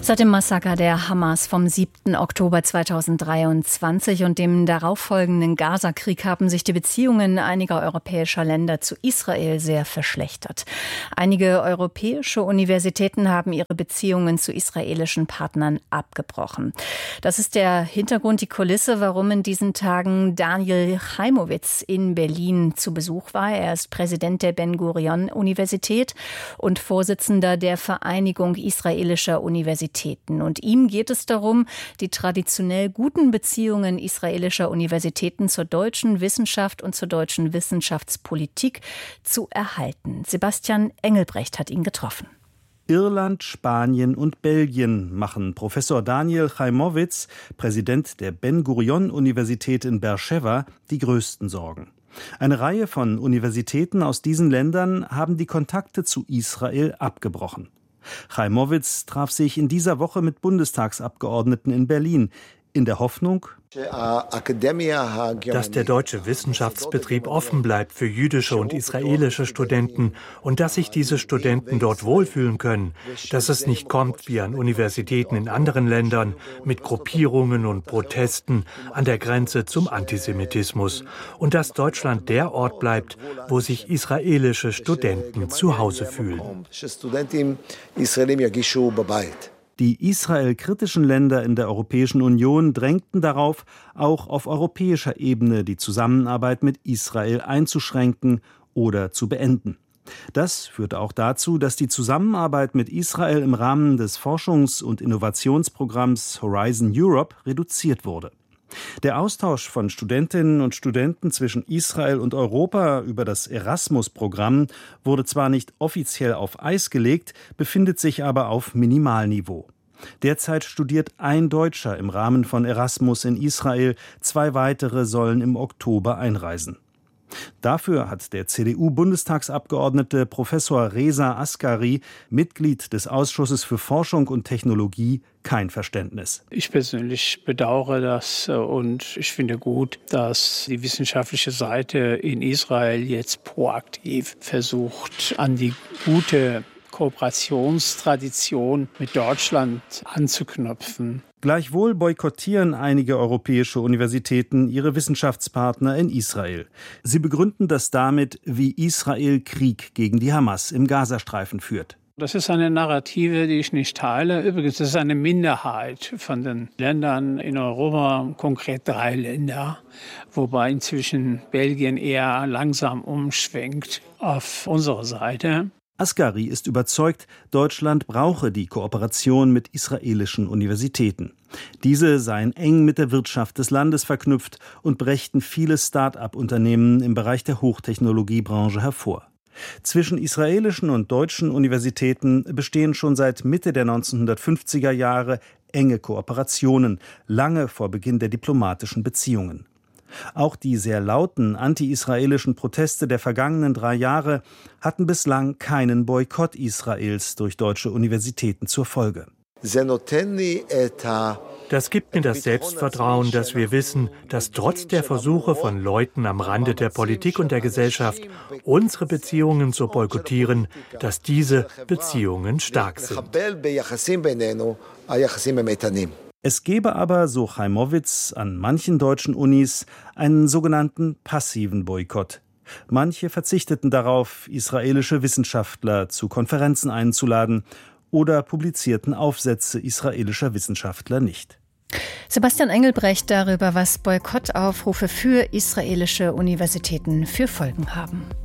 Seit dem Massaker der Hamas vom 7. Oktober 2023 und dem darauffolgenden Gaza-Krieg haben sich die Beziehungen einiger europäischer Länder zu Israel sehr verschlechtert. Einige europäische Universitäten haben ihre Beziehungen zu israelischen Partnern abgebrochen. Das ist der Hintergrund, die Kulisse, warum in diesen Tagen Daniel Chaimowitz in Berlin zu Besuch war. Er ist Präsident der Ben-Gurion-Universität und Vorsitzender der Vereinigung israelischer Universitäten. Und ihm geht es darum, die traditionell guten Beziehungen israelischer Universitäten zur deutschen Wissenschaft und zur deutschen Wissenschaftspolitik zu erhalten. Sebastian Engelbrecht hat ihn getroffen. Irland, Spanien und Belgien machen Professor Daniel Chaimowitz, Präsident der Ben-Gurion-Universität in Beersheva, die größten Sorgen. Eine Reihe von Universitäten aus diesen Ländern haben die Kontakte zu Israel abgebrochen. Chaimowitz traf sich in dieser Woche mit Bundestagsabgeordneten in Berlin, in der Hoffnung, dass der deutsche Wissenschaftsbetrieb offen bleibt für jüdische und israelische Studenten und dass sich diese Studenten dort wohlfühlen können, dass es nicht kommt wie an Universitäten in anderen Ländern mit Gruppierungen und Protesten an der Grenze zum Antisemitismus und dass Deutschland der Ort bleibt, wo sich israelische Studenten zu Hause fühlen. Die israelkritischen Länder in der Europäischen Union drängten darauf, auch auf europäischer Ebene die Zusammenarbeit mit Israel einzuschränken oder zu beenden. Das führte auch dazu, dass die Zusammenarbeit mit Israel im Rahmen des Forschungs- und Innovationsprogramms Horizon Europe reduziert wurde. Der Austausch von Studentinnen und Studenten zwischen Israel und Europa über das Erasmus-Programm wurde zwar nicht offiziell auf Eis gelegt, befindet sich aber auf Minimalniveau. Derzeit studiert ein Deutscher im Rahmen von Erasmus in Israel, 2 weitere sollen im Oktober einreisen. Dafür hat der CDU-Bundestagsabgeordnete Professor Reza Asgari, Mitglied des Ausschusses für Forschung und Technologie, kein Verständnis. Ich persönlich bedauere das und ich finde gut, dass die wissenschaftliche Seite in Israel jetzt proaktiv versucht, an die gute Kooperationstradition mit Deutschland anzuknüpfen. Gleichwohl boykottieren einige europäische Universitäten ihre Wissenschaftspartner in Israel. Sie begründen das damit, wie Israel Krieg gegen die Hamas im Gazastreifen führt. Das ist eine Narrative, die ich nicht teile. Übrigens, das ist eine Minderheit von den Ländern in Europa, konkret 3 Länder, wobei inzwischen Belgien eher langsam umschwenkt auf unsere Seite. Asgari ist überzeugt, Deutschland brauche die Kooperation mit israelischen Universitäten. Diese seien eng mit der Wirtschaft des Landes verknüpft und brächten viele Start-up-Unternehmen im Bereich der Hochtechnologiebranche hervor. Zwischen israelischen und deutschen Universitäten bestehen schon seit Mitte der 1950er Jahre enge Kooperationen, lange vor Beginn der diplomatischen Beziehungen. Auch die sehr lauten anti-israelischen Proteste der vergangenen 3 Jahre hatten bislang keinen Boykott Israels durch deutsche Universitäten zur Folge. Das gibt mir das Selbstvertrauen, dass wir wissen, dass trotz der Versuche von Leuten am Rande der Politik und der Gesellschaft, unsere Beziehungen zu boykottieren, dass diese Beziehungen stark sind. Es gebe aber, so Chaimowitz, an manchen deutschen Unis einen sogenannten passiven Boykott. Manche verzichteten darauf, israelische Wissenschaftler zu Konferenzen einzuladen oder publizierten Aufsätze israelischer Wissenschaftler nicht. Sebastian Engelbrecht darüber, was Boykottaufrufe für israelische Universitäten für Folgen haben.